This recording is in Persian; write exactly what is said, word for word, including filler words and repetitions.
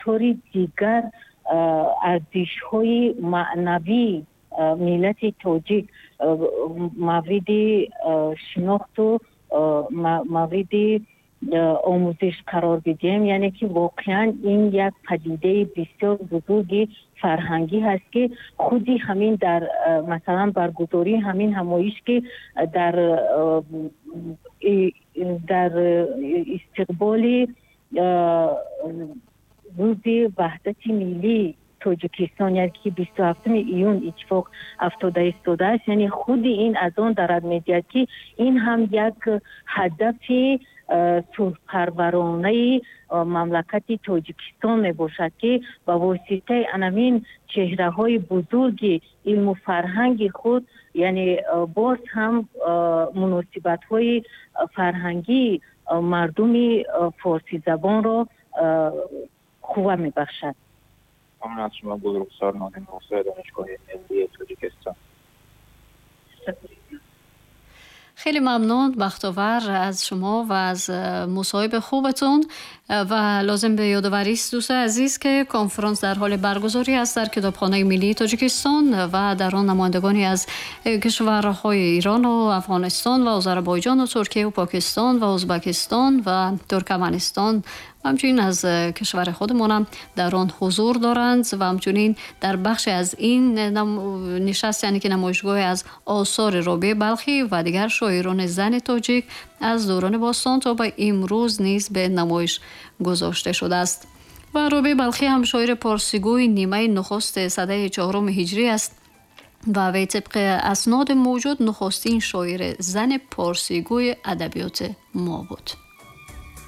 طور دیگر ارزش‌های معنوی ملت تاجیک مورد شناخت و مورد آموزش قرار بدیم. یعنی که واقعا این یک پدیده بسیار بزرگ فرهنگی هست که خودی همین در مثلا برگزاری همین همایش که در در استقبال روز وحدت ملی تاجیکستان، یعنی که بیست و هفتم ایون اتفاق افتاده ایستاده است، یعنی خود این از آن دارد می‌دهد که این هم یک هدف صلح‌پرورانه مملکت تاجیکستان می باشد که با واسطه همین چهره های بزرگ علم و فرهنگ خود، یعنی باز هم مناسبت های فرهنگی مردم فارسی زبان را قوه می بخشد. ممنون از شما بزرگسال نادین موسوی دانشگاه ملی تاجیکستان. خیلی ممنون بختاور از شما و از مصاحبه خوبتون و لازم به یادآوری است دوستان عزیز که کنفرانس در حال برگزاری است در کتابخانه ملی تاجیکستان و در آن نمایندگانی از کشورهای ایران و افغانستان و آذربایجان و ترکیه و پاکستان و ازبکستان و ترکمنستان و همچنین از کشور خودمان هم در آن حضور دارند و همچنین در بخش از این نشست، یعنی که نمایشگاه از آثار رابعه بلخی و دیگر شاعران زن تاجیک از دوران باستان تا به امروز نیز به نمایش گذاشته شده است. و رابعه بلخی هم شاعر پارسیگوی نیمه نخست سده چهارم هجری است و وی طبق اسناد موجود نخستین شاعر زن پارسیگوی ادبیات ما بود.